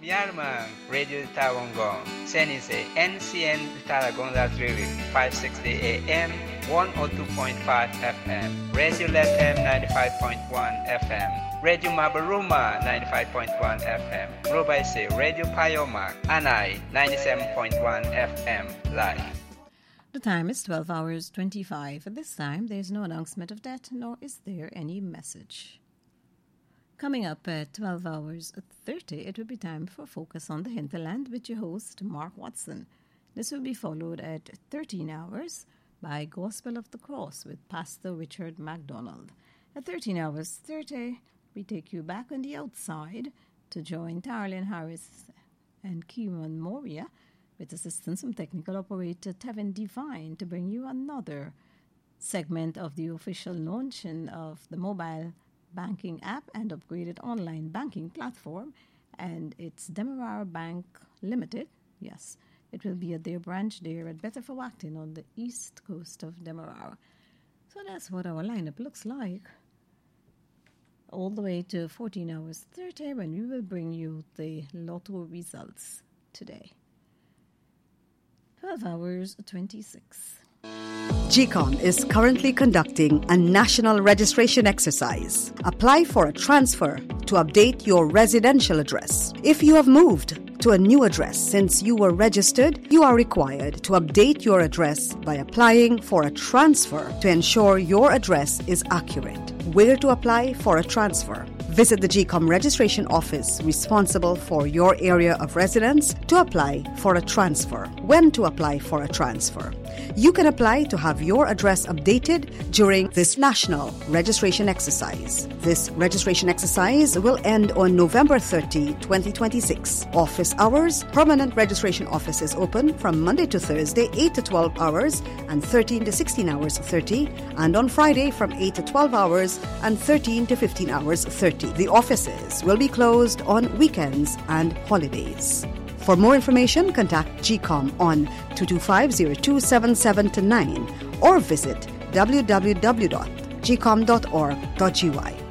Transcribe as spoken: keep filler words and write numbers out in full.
Yarmang, Radio Tawangong, Senise, N C N Taragonga Triwi, five sixty A M, one oh two point five F M, Radio Lethem ninety-five point one F M, Radio Mabaruma ninety-five point one F M, Robaise, Radio Payomak, Anai ninety-seven point one F M, live. The time is twelve hours twenty-five. At this time, there is no announcement of that, nor is there any message. Coming up at twelve hours thirty, it will be time for Focus on the Hinterland with your host, Mark Watson. This will be followed at thirteen hours by Gospel of the Cross with Pastor Richard MacDonald. At thirteen hours thirty, we take you back on the outside to join Tarlin Harris and Kieran Moria with assistance from technical operator Tevin Devine to bring you another segment of the official launching of the mobile banking app and upgraded online banking platform, and it's Demerara Bank Limited. Yes, it will be at their branch there at Betterforwacton on the east coast of Demerara. So that's what our lineup looks like, all the way to fourteen hours thirty when we will bring you the lotto results today. twelve hours twenty-six. G COM is currently conducting a national registration exercise. Apply for a transfer to update your residential address. If you have moved to a new address since you were registered, you are required to update your address by applying for a transfer to ensure your address is accurate. Where to apply for a transfer? Visit the G COM registration office responsible for your area of residence to apply for a transfer. When to apply for a transfer? You can apply to have your address updated during this national registration exercise. This registration exercise will end on November thirtieth, twenty twenty-six. Office hours: permanent registration office is open from Monday to Thursday, eight to twelve hours and thirteen to sixteen hours thirty, and on Friday from eight to twelve hours and thirteen to fifteen hours thirty. The offices will be closed on weekends and holidays. For more information, contact G COM on two two five, zero two seven seven nine or visit w w w dot g com dot org dot g y.